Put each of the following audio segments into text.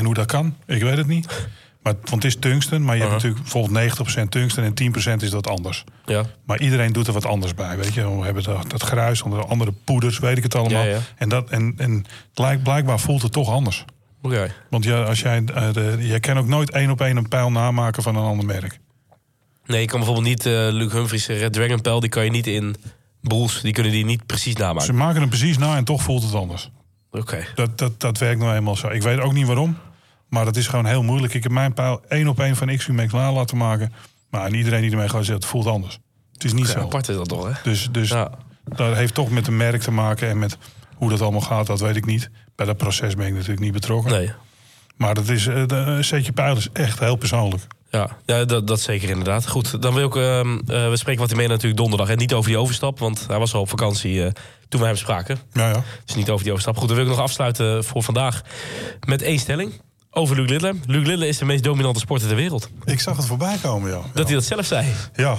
En hoe dat kan, ik weet het niet. Want het is tungsten, maar je hebt natuurlijk bijvoorbeeld 90% tungsten en 10% is dat anders. Ja. Maar iedereen doet er wat anders bij, weet je. We hebben dat gruis, andere poeders, weet ik het allemaal. Ja. En blijkbaar voelt het toch anders. Okay. Want als jij kan ook nooit 1 op 1 een pijl namaken van een ander merk. Nee, je kan bijvoorbeeld niet Luke Humphries Red Dragon pijl, die kan je niet in Bruls, die kunnen die niet precies namaken. Ze maken hem precies na en toch voelt het anders. Oké. Dat werkt nou eenmaal zo. Ik weet ook niet waarom, maar dat is gewoon heel moeilijk. Ik heb mijn pijl 1 op 1 van XU-Max na laten maken. Maar iedereen die ermee gaat zegt, het voelt anders. Het is niet zo. Apart is dat toch, hè? Dus dat heeft toch met een merk te maken en met hoe dat allemaal gaat, dat weet ik niet. Bij dat proces ben ik natuurlijk niet betrokken. Nee. Maar dat is, een setje pijl is echt heel persoonlijk. Ja, dat zeker inderdaad. Goed, dan wil ik... we spreken wat hij mee natuurlijk donderdag. En niet over die overstap, want hij was al op vakantie toen we hem spraken. Ja. Dus niet over die overstap. Goed, dan wil ik nog afsluiten voor vandaag met 1 stelling. Over Luc Littler. Luc Littler is de meest dominante sporter ter wereld. Ik zag het voorbij komen, ja. Dat hij dat zelf zei. Ja,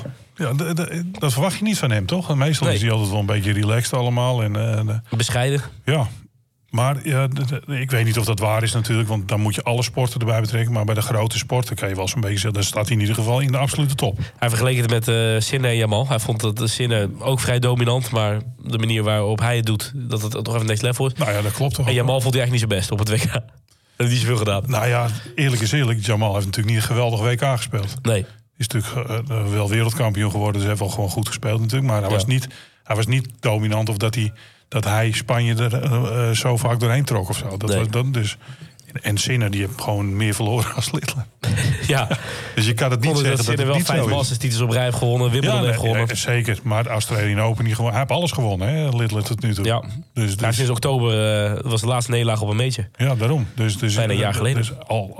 dat verwacht je niet van hem, toch? Meestal is hij altijd wel een beetje relaxed allemaal. Bescheiden. Ja. Maar ik weet niet of dat waar is natuurlijk, want dan moet je alle sporten erbij betrekken. Maar bij de grote sporten kan je wel zo'n beetje zeggen, dan staat hij in ieder geval in de absolute top. Hij vergeleek het met Sinner en Jamal. Hij vond dat Sinner ook vrij dominant, maar de manier waarop hij het doet, dat het toch even next level is. Nou ja, dat klopt toch. En Jamal vond hij eigenlijk niet zo best op het WK. Dat heeft niet zoveel gedaan. Nou ja, eerlijk is eerlijk, Jamal heeft natuurlijk niet een geweldig WK gespeeld. Nee. Is natuurlijk wel wereldkampioen geworden, dus hij heeft wel gewoon goed gespeeld natuurlijk. Maar hij was niet dominant of dat hij Spanje er zo vaak doorheen trok of zo. Was dan dus. En Sinner, die heeft gewoon meer verloren als Littler. Ja. Dus je kan het niet zeggen dat het wel niet 5 zo is. Masters titels op rij heeft gewonnen, Wimbledon heeft gewonnen. Ja, zeker. Maar de Australian Open niet gewonnen. Hij heeft alles gewonnen, hè, Littler tot nu toe. Ja. Dus sinds oktober was de laatste nederlaag op een meetje. Ja, daarom. Dus bijna een jaar geleden. Dus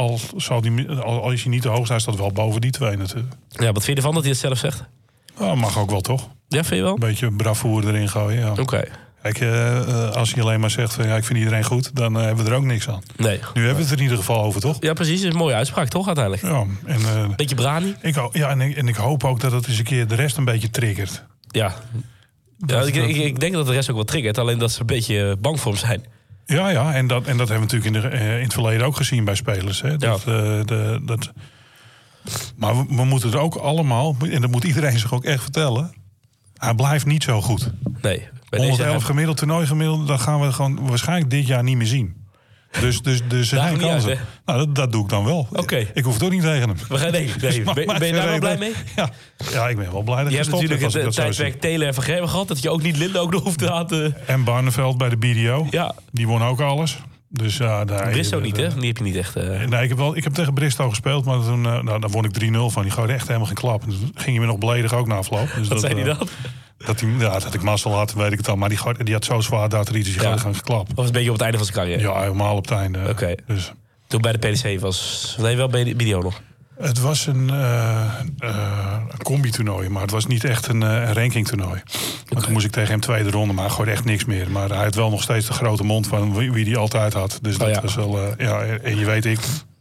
al is hij niet de hoogste, hij staat wel boven die 2 natuurlijk. Ja, wat vind je ervan dat hij het zelf zegt? Mag ook wel, toch? Ja, vind je wel? Een beetje bravoure erin gooien, ja. Oké. Kijk, als hij alleen maar zegt van ik vind iedereen goed, dan hebben we er ook niks aan. Nee. Nu hebben we het er in ieder geval over, toch? Ja, precies. Dat is een mooie uitspraak, toch, uiteindelijk? Ja. Beetje brani. En ik hoop ook dat het eens een keer de rest een beetje triggert. Ja. Ik denk dat de rest ook wel triggert, alleen dat ze een beetje bang voor hem zijn. Ja, en dat hebben we natuurlijk in het verleden ook gezien bij spelers. Hè? Maar we moeten er ook allemaal, en dat moet iedereen zich ook echt vertellen, hij blijft niet zo goed. Nee. 111 gemiddeld, toernooi gemiddeld, dat gaan we gewoon waarschijnlijk dit jaar niet meer zien. Dus er zijn kansen. Dat doe ik dan wel. Okay. Ik hoef het ook niet tegen hem. Ben je daar wel blij mee? Ja, ik ben wel blij dat je hebt natuurlijk het tijdperk Taylor en Van Gerwen gehad, dat je ook niet Linde ook nog hoeft te laten. En Barneveld bij de BDO. Ja. Die won ook alles. Dus Bristow niet, hè? Die heb je niet echt. Nee, ik heb tegen Bristow gespeeld, maar toen daar won ik 3-0 van. Die gooide echt helemaal geen klap. En toen ging hij me nog beledig ook na afloop. Dus wat zei hij dan? Dat ik mazzel had, weet ik het al. Maar die had zo zwaar dateritis, die gooide gewoon geklap. Was een beetje op het einde van zijn carrière? Ja, helemaal op het einde. Oké. Dus. Toen bij de PDC was... Nee, wel bij de BDO nog. Het was een combi-toernooi, maar het was niet echt een rankingtoernooi. Okay. Toen moest ik tegen hem tweede ronde, maar hij gooide echt niks meer. Maar hij had wel nog steeds de grote mond van wie hij altijd had. Dus dat was wel... en je weet, ik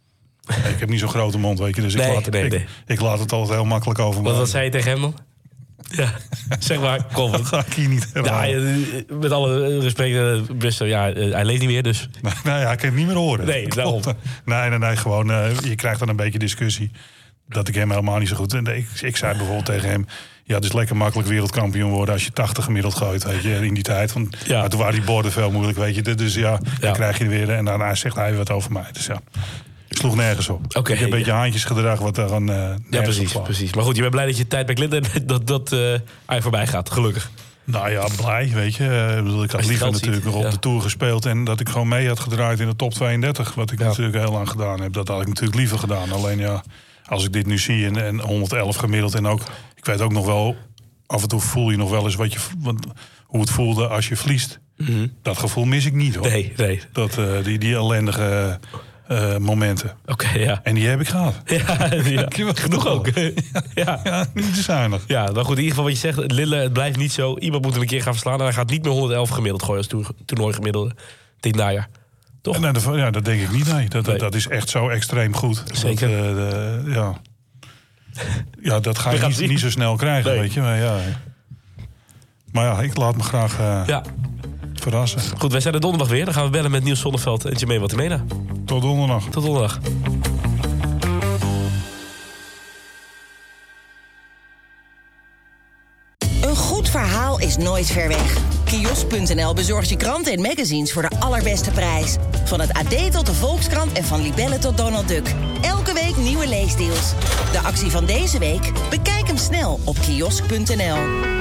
heb niet zo'n grote mond, weet je. Dus ik laat het altijd heel makkelijk over. Wat zei je tegen hem dan? Ja, zeg maar, kom. Dat ga ik hier niet herhalen. Met alle respect, Bristow, hij leeft niet meer, dus... hij kan het niet meer horen. Nee, daarom. Nee, gewoon, je krijgt dan een beetje discussie. Dat ik hem helemaal niet zo goed... En ik zei bijvoorbeeld tegen hem... Ja, het is lekker makkelijk wereldkampioen worden als je 80 gemiddeld gooit, weet je, in die tijd. Want maar toen waren die borden veel moeilijk, weet je. Dus dan krijg je er weer... En daarna zegt hij wat over mij, dus ja... Ik sloeg nergens op. Okay, ik heb een beetje haantjes gedrag wat er gewoon precies. Maar goed, je bent blij dat je tijd bij Clinton dat hij voorbij gaat, gelukkig. Nou ja, blij, weet je. Ik had liever natuurlijk nog op de Tour gespeeld... en dat ik gewoon mee had gedraaid in de top 32. Wat ik natuurlijk heel lang gedaan heb. Dat had ik natuurlijk liever gedaan. Alleen als ik dit nu zie en 111 gemiddeld... en ook, ik weet ook nog wel... af en toe voel je nog wel eens hoe het voelde als je verliest. Mm-hmm. Dat gevoel mis ik niet, hoor. Nee. Dat, die ellendige... momenten. Oké. En die heb ik gehad. Ja. Genoeg ook. Ja, niet te zuinig. Ja, nou goed, in ieder geval wat je zegt, Lille, het blijft niet zo. Iemand moet hem een keer gaan verslaan en hij gaat niet meer 111 gemiddeld gooien als toernooi gemiddelde dit najaar. Toch? Dat denk ik niet, nee. Dat is echt zo extreem goed. Zeker. Dat ga je niet zo snel krijgen, weet je. Maar ik laat me graag verrassen. Goed, wij zijn er donderdag weer. Dan gaan we bellen met Niels Zonneveld en Jermaine Watimena. Tot donderdag. Tot donderdag. Een goed verhaal is nooit ver weg. Kiosk.nl bezorgt je kranten en magazines voor de allerbeste prijs. Van het AD tot de Volkskrant en van Libelle tot Donald Duck. Elke week nieuwe leesdeals. De actie van deze week? Bekijk hem snel op kiosk.nl.